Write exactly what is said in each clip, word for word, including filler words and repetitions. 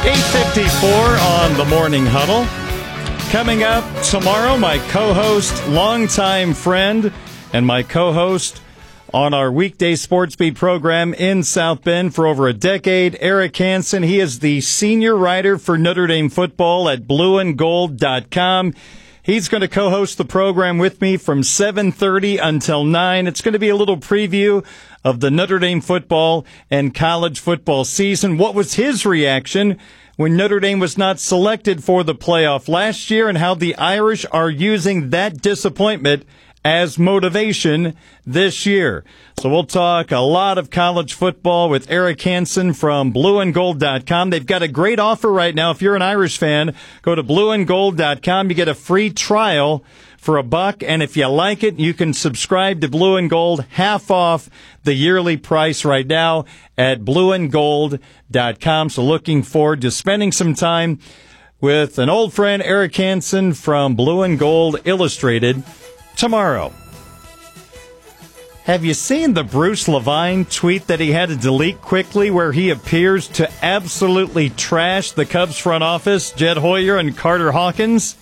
eight fifty-four on the Morning Huddle. Coming up tomorrow, my co-host, longtime friend, and my co-host on our weekday Sports Beat program in South Bend for over a decade, Eric Hansen. He is the senior writer for Notre Dame football at blue and gold dot com. He's going to co-host the program with me from seven thirty until nine. It's going to be a little preview of the Notre Dame football and college football season. What was his reaction when Notre Dame was not selected for the playoff last year, and how the Irish are using that disappointment as motivation this year? So we'll talk a lot of college football with Eric Hansen from blue and gold dot com. They've got a great offer right now. If you're an Irish fan, go to blue and gold dot com. You get a free trial for a buck, and if you like it, you can subscribe to Blue and Gold, half off the yearly price right now at blue and gold dot com. So looking forward to spending some time with an old friend, Eric Hansen from Blue and Gold Illustrated, tomorrow. Have you seen the Bruce Levine tweet that he had to delete quickly, where he appears to absolutely trash the Cubs front office, Jed Hoyer and Carter Hawkins?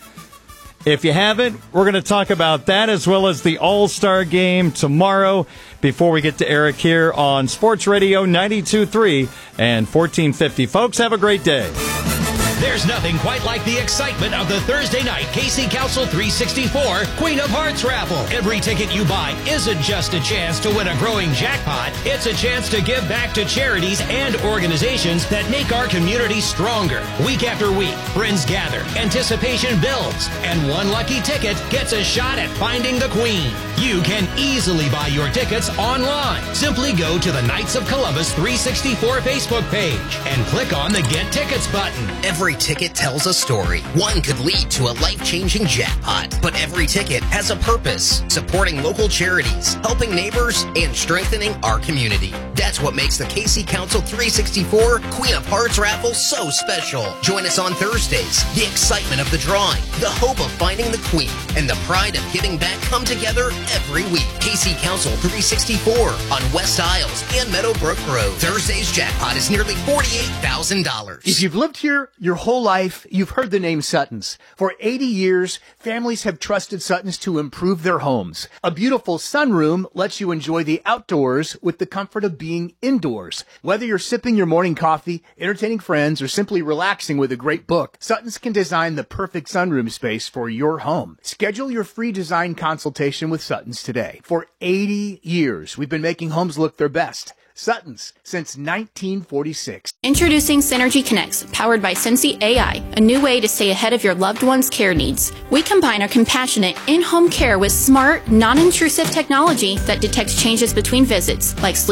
If you haven't, we're going to talk about that as well as the All-Star Game tomorrow before we get to Eric here on Sports Radio ninety-two point three and fourteen fifty. Folks, have a great day. There's nothing quite like the excitement of the Thursday night K C Council three sixty-four Queen of Hearts raffle. Every ticket you buy isn't just a chance to win a growing jackpot. It's a chance to give back to charities and organizations that make our community stronger. Week after week, friends gather, anticipation builds, and one lucky ticket gets a shot at finding the Queen. You can easily buy your tickets online. Simply go to the Knights of Columbus three sixty-four Facebook page and click on the Get Tickets button. Every ticket tells a story. One could lead to a life-changing jackpot, but every ticket has a purpose: supporting local charities, helping neighbors, and strengthening our community. That's what makes the K C Council three sixty-four Queen of Hearts raffle so special. Join us on Thursdays. The excitement of the drawing, the hope of finding the Queen, and the pride of giving back come together every week. K C Council three sixty-four on West Isles and Meadowbrook Road. Thursday's jackpot is nearly forty-eight thousand dollars. If you've lived here your whole life, you've heard the name Sutton's. For eighty years, families have trusted Sutton's to improve their homes. A beautiful sunroom lets you enjoy the outdoors with the comfort of being indoors. Whether you're sipping your morning coffee, entertaining friends, or simply relaxing with a great book, Sutton's can design the perfect sunroom space for your home. Schedule your free design consultation with Sutton's today. For eighty years, we've been making homes look their best. Sutton's, since nineteen forty-six. Introducing Synergy Connects, powered by Sensi A I, a new way to stay ahead of your loved one's care needs. We combine our compassionate in-home care with smart, non-intrusive technology that detects changes between visits, like sleep